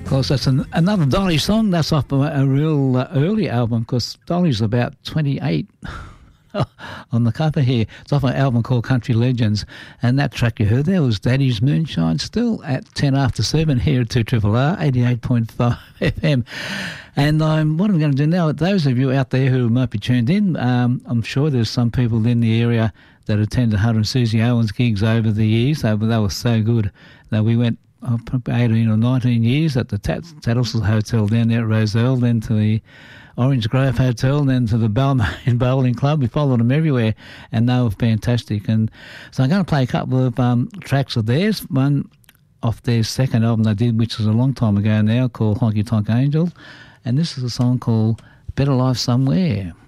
Of course, that's another Dolly song. That's off a real early album, because Dolly's about 28 on the cover here. It's off an album called Country Legends, and that track you heard there was Daddy's Moonshine, still at 10 after 7 here at 2RRR 88.5 FM. And what I'm going to do now, those of you out there who might be tuned in, I'm sure there's some people in the area that attended Hunter and Susie Owens gigs over the years. They were so good. Now, we went probably 18 or 19 years at the Tattlesall Hotel down there at Roselle, then to the Orange Grove Hotel, then to the Balmain Bowling Club. We followed them everywhere, and they were fantastic. And so I'm going to play a couple of tracks of theirs. One off their second album they did, which was a long time ago now, called Honky Tonk Angel. And this is a song called Better Life Somewhere.